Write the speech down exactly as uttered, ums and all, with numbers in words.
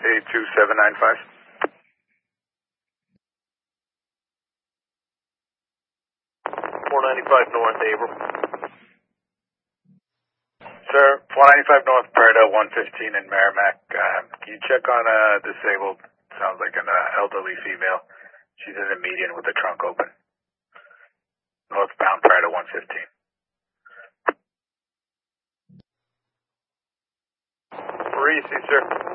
eight two seven nine five. four ninety-five North, April. Sir, four ninety-five North, Prado, one fifteen in Merrimack. Uh, can you check on a uh, disabled, sounds like an uh, elderly female. She's in the median with the trunk open. Northbound, Prado, one fifteen. Where are you, sir?